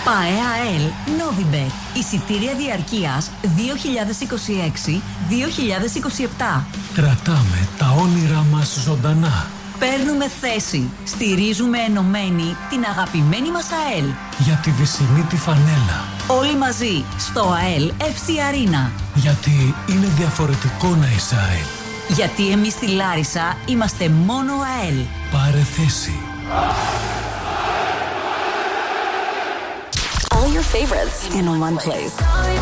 ΠΑΕΑΕΛ Novibet. Εισιτήρια διαρκείας 2026-2027. Κρατάμε τα όνειρά μας ζωντανά. Παίρνουμε θέση. Στηρίζουμε ενωμένοι την αγαπημένη μας ΑΕΛ. Για τη βυσσινή τη φανέλα. Όλοι μαζί στο ΑΕΛ FC Arena. Γιατί είναι διαφορετικό να είσαι ΑΕΛ. Γιατί εμείς στη Λάρισα είμαστε μόνο ΑΕΛ. Πάρε θέση. All your favorites in one place.